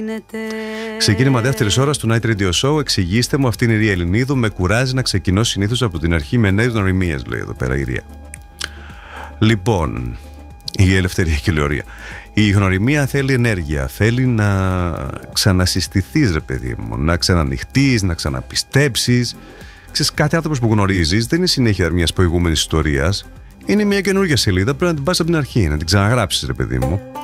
Ξεκίνημα δεύτερης ώρας του Night Radio Show. Εξηγήστε μου, αυτή είναι η Ρία Ελληνίδου. Με κουράζει να ξεκινώ συνήθως από την αρχή με νέες γνωριμίες, λέει εδώ πέρα η Ρία. Λοιπόν, η Ελευθερία και Λεωρία. Η γνωριμία θέλει ενέργεια. Θέλει να ξανασυστηθείς, ρε παιδί μου. Να ξανανυχτείς, να ξαναπιστέψεις. Ξέρεις, κάθε άνθρωπος που γνωρίζεις δεν είναι συνέχεια μιας προηγούμενης ιστορίας. Είναι μια καινούργια σελίδα. Πρέπει να την πας από την αρχή, να την ξαναγράψεις, ρε παιδί μου.